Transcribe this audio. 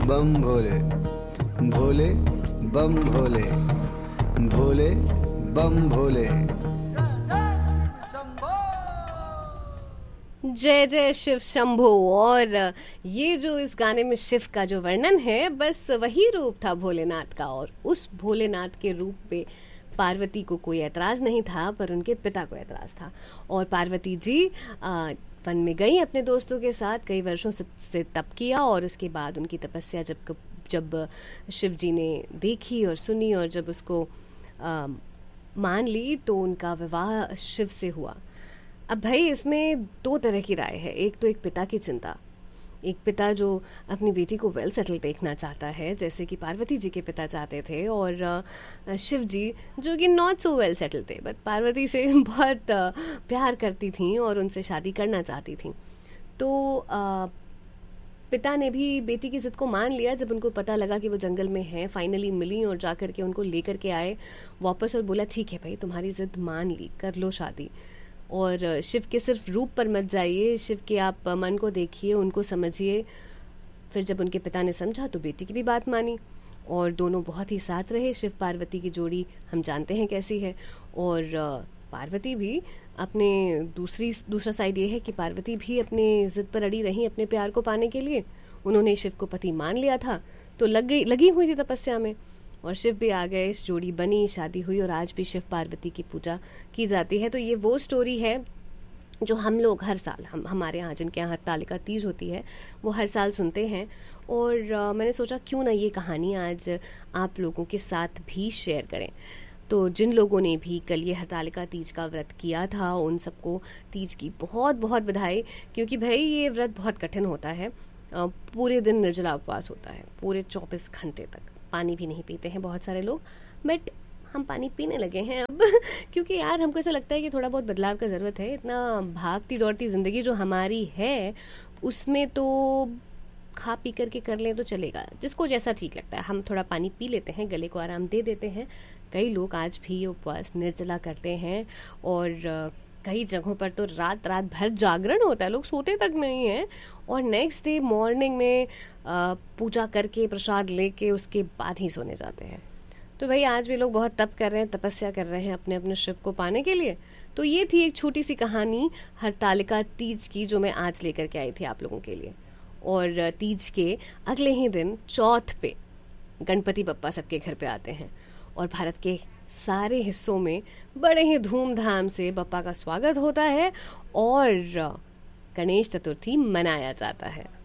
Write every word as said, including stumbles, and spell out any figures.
बम भोले, भोले बम भोले, भोले बम भोले। जय जय शिव शंभो। और ये जो इस गाने में शिव का जो वर्णन है, बस वही रूप था भोलेनाथ का। और उस भोलेनाथ के रूप पे पार्वती को कोई ऐतराज नहीं था, पर उनके पिता को ऐतराज था। और पार्वती जी आ, वन में गई अपने दोस्तों के साथ, कई वर्षों से तप किया। और उसके बाद उनकी तपस्या जब जब शिव जी ने देखी और सुनी और जब उसको आ, मान ली, तो उनका विवाह शिव से हुआ। अब भाई इसमें दो तरह की राय है। एक तो एक पिता की चिंता, एक पिता जो अपनी बेटी को वेल सेटल देखना चाहता है, जैसे कि पार्वती जी के पिता चाहते थे, और शिव जी जो कि नॉट सो वेल सेटल थे, बट पार्वती से बहुत प्यार करती थीं और उनसे शादी करना चाहती थीं। तो आ, पिता ने भी बेटी की जिद को मान लिया। जब उनको पता लगा कि वो जंगल में है, फाइनली मिली और जा कर के उनको लेकर के आए वापस और बोला ठीक है भाई, तुम्हारी जिद मान ली, कर लो शादी। और शिव के सिर्फ रूप पर मत जाइए, शिव के आप मन को देखिए, उनको समझिए। फिर जब उनके पिता ने समझा तो बेटी की भी बात मानी और दोनों बहुत ही साथ रहे। शिव पार्वती की जोड़ी हम जानते हैं कैसी है। और पार्वती भी अपने दूसरी दूसरा साइड ये है कि पार्वती भी अपने जिद पर अड़ी रही अपने प्यार को पाने के लिए। उन्होंने शिव को पति मान लिया था, तो लग गई लगी हुई थी तपस्या में, और शिव भी आ गए, इस जोड़ी बनी, शादी हुई, और आज भी शिव पार्वती की पूजा की जाती है। तो ये वो स्टोरी है जो हम लोग हर साल, हम हमारे यहाँ जिनके यहाँ हरतालिका तीज होती है, वो हर साल सुनते हैं। और आ, मैंने सोचा क्यों ना ये कहानी आज आप लोगों के साथ भी शेयर करें। तो जिन लोगों ने भी कल ये हरतालिका तीज का व्रत किया था, उन सबको तीज की बहुत बहुत बधाई, क्योंकि भाई ये व्रत बहुत कठिन होता है। आ, पूरे दिन निर्जला उपवास होता है, पूरे चौबीस घंटे तक पानी भी नहीं पीते हैं बहुत सारे लोग, बट हम पानी पीने लगे हैं अब क्योंकि यार हमको ऐसा लगता है कि थोड़ा बहुत बदलाव का ज़रूरत है। इतना भागती दौड़ती ज़िंदगी जो हमारी है, उसमें तो खा पी करके कर लें तो चलेगा, जिसको जैसा ठीक लगता है। हम थोड़ा पानी पी लेते हैं, गले को आराम दे देते हैं। कई लोग आज भी उपवास निर्जला करते हैं, और कई जगहों पर तो रात रात भर जागरण होता है, लोग सोते तक नहीं हैं, और नेक्स्ट डे मॉर्निंग में आ, पूजा करके प्रसाद लेके उसके बाद ही सोने जाते हैं। तो भाई आज भी लोग बहुत तप कर रहे हैं, तपस्या कर रहे हैं अपने अपने शिव को पाने के लिए। तो ये थी एक छोटी सी कहानी हरतालिका तीज की, जो मैं आज लेकर के आई थी आप लोगों के लिए। और तीज के अगले ही दिन चौथ पे गणपति बप्पा सबके घर पे आते हैं, और भारत के सारे हिस्सों में बड़े ही धूमधाम से बप्पा का स्वागत होता है और गणेश चतुर्थी मनाया जाता है।